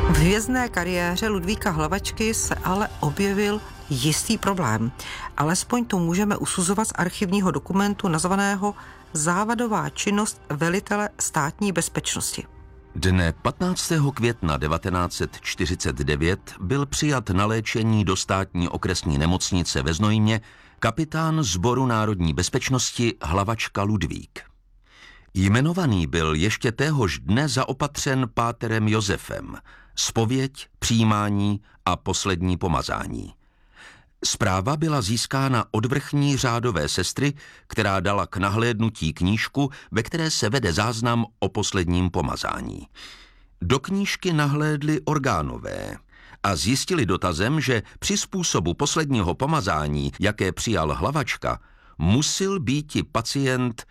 V hvězdné kariéře Ludvíka Hlavačky se ale objevil jistý problém. Alespoň to můžeme usuzovat z archivního dokumentu nazvaného Závadová činnost velitele státní bezpečnosti. Dne 15. května 1949 byl přijat na léčení do státní okresní nemocnice ve Znojmě kapitán Sboru národní bezpečnosti Hlavačka Ludvík. Jmenovaný byl ještě téhož dne zaopatřen páterem Josefem, zpověď, přijímání a poslední pomazání. Zpráva byla získána od vrchní řádové sestry, která dala k nahlédnutí knížku, ve které se vede záznam o posledním pomazání. Do knížky nahlédli orgánové a zjistili dotazem, že při způsobu posledního pomazání, jaké přijal Hlavačka, musil býti pacient